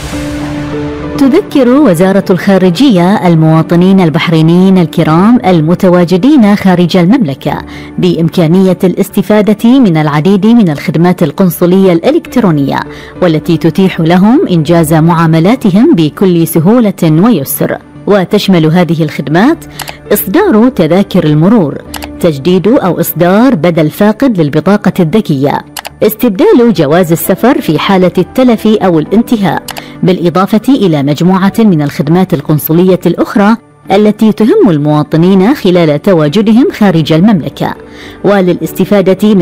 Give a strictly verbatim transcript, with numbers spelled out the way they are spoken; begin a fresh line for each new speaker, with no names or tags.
تذكر وزارة الخارجية المواطنين البحرينيين الكرام المتواجدين خارج المملكة بإمكانية الاستفادة من العديد من الخدمات القنصلية الإلكترونية، والتي تتيح لهم إنجاز معاملاتهم بكل سهولة ويسر. وتشمل هذه الخدمات إصدار تذاكر المرور، تجديد أو إصدار بدل فاقد للبطاقة الذكية، استبدال جواز السفر في حالة التلف أو الانتهاء، بالإضافة إلى مجموعة من الخدمات القنصلية الأخرى التي تهم المواطنين خلال تواجدهم خارج المملكة. وللاستفادة